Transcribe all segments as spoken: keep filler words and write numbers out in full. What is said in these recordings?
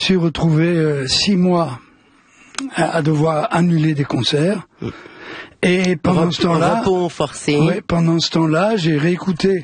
Je suis retrouvé euh, six mois à, à devoir annuler des concerts. Et pendant Rep- ce temps-là, repos forcé. ouais, pendant ce temps-là, j'ai réécouté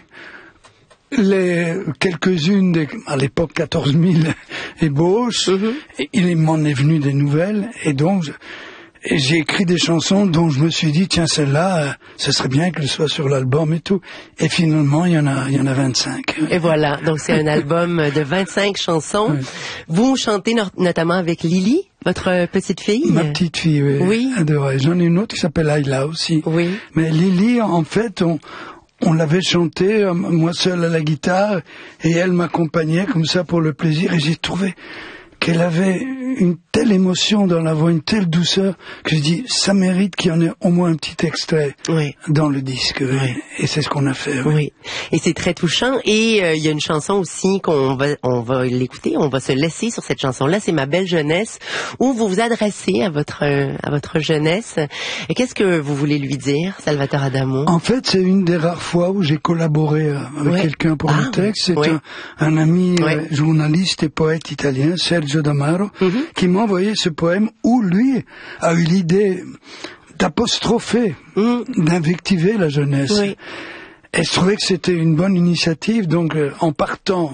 les quelques-unes des, à l'époque quatorze mille ébauches. Mm-hmm. Et il m'en est venu des nouvelles, et donc je, et j'ai écrit des chansons dont je me suis dit, tiens, celle-là, euh, ce serait bien qu'elle soit sur l'album et tout. Et finalement, il y en a, il y en a vingt-cinq. Et voilà, donc c'est un album de vingt-cinq chansons. Ouais. Vous chantez no- notamment avec Lily, votre petite fille. Ma petite fille, oui. Oui. Adorée. J'en ai une autre qui s'appelle Ayla aussi. Oui. Mais Lily, en fait, on, on l'avait chantée, euh, moi seul à la guitare, et elle m'accompagnait comme ça pour le plaisir, et j'ai trouvé qu'elle avait une telle émotion dans la voix, une telle douceur, que je dis, ça mérite qu'il y en ait au moins un petit extrait oui. dans le disque. Oui. Oui. Et c'est ce qu'on a fait. Oui. oui. Et c'est très touchant. Et euh, il y a une chanson aussi qu'on va, on va l'écouter, on va se laisser sur cette chanson-là, c'est Ma belle jeunesse, où vous vous adressez à votre, à votre jeunesse. Et qu'est-ce que vous voulez lui dire, Salvatore Adamo? En fait, c'est une des rares fois où j'ai collaboré avec ouais. quelqu'un pour ah, le texte. C'est ouais. un, un ami ouais. euh, journaliste et poète italien, Sergio D'Amaro, mm-hmm. qui m'a envoyé ce poème où lui a eu l'idée d'apostropher, mm. d'invectiver la jeunesse. Oui. Et je trouvais que c'était une bonne initiative, donc euh, en partant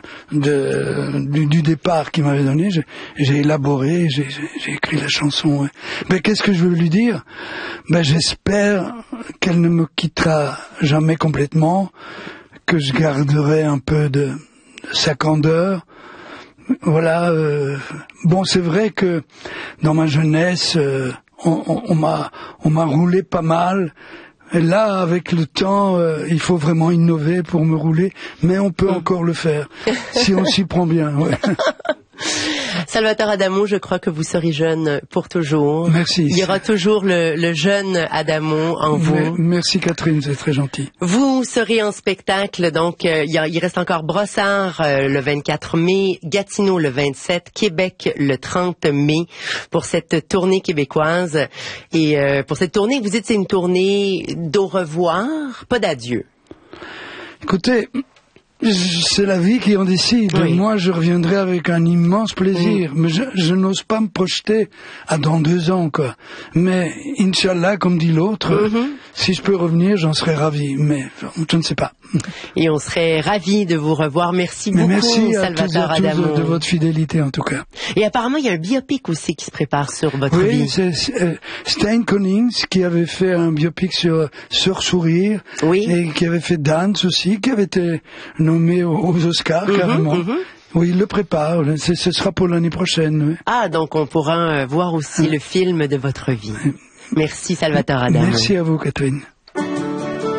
de, du, du départ qu'il m'avait donné, j'ai, j'ai élaboré, j'ai, j'ai écrit la chanson. Ouais. Mais qu'est-ce que je veux lui dire? Ben, j'espère qu'elle ne me quittera jamais complètement, que je garderai un peu de, de sa candeur. Voilà. Euh, bon, c'est vrai que dans ma jeunesse, euh, on, on, on m'a, on m'a roulé pas mal. Et là, avec le temps, euh, il faut vraiment innover pour me rouler, mais on peut encore le faire, si on s'y prend bien. Ouais. Salvatore Adamo, je crois que vous serez jeune pour toujours. Merci. Il y aura toujours le, le jeune Adamo en vous. Mais, merci Catherine, c'est très gentil. Vous serez en spectacle, donc euh, il, y a, il reste encore Brossard euh, le vingt-quatre mai, Gatineau le vingt-sept, Québec le trente mai pour cette tournée québécoise. Et euh, pour cette tournée, vous dites c'est une tournée d'au revoir, pas d'adieu. Écoutez, c'est la vie qui en décide. Oui. Moi, je reviendrai avec un immense plaisir. Oui. Mais je, je n'ose pas me projeter à dans deux ans, quoi. Mais, Inch'Allah, comme dit l'autre, mm-hmm. si je peux revenir, j'en serais ravi. Mais je ne sais pas. Et on serait ravis de vous revoir. Merci beaucoup, merci Salvatore Adamo. Merci de votre fidélité, en tout cas. Et apparemment, il y a un biopic aussi qui se prépare sur votre oui, vie. Oui, c'est, c'est euh, Stein Konings qui avait fait un biopic sur Sœur Sourire. Oui. Et qui avait fait Dance aussi, qui avait été nommé aux Oscars, mm-hmm, carrément. Mm-hmm. Oui, il le prépare. C'est, ce sera pour l'année prochaine. Oui. Ah, donc on pourra voir aussi ah. le film de votre vie. Merci, Salvatore Adamo. Merci à vous, Catherine.